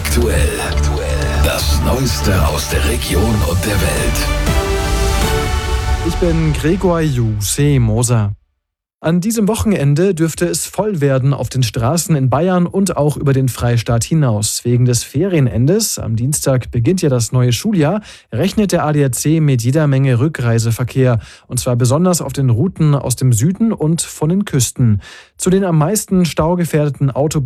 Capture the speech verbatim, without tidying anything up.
Aktuell. Das Neueste aus der Region und der Welt. Ich bin Gregor Juse Moser. An diesem Wochenende dürfte es voll werden auf den Straßen in Bayern und auch über den Freistaat hinaus. Wegen des Ferienendes, am Dienstag beginnt ja das neue Schuljahr, rechnet der A D A C mit jeder Menge Rückreiseverkehr. Und zwar besonders auf den Routen aus dem Süden und von den Küsten. Zu den am meisten staugefährdeten Autobahnen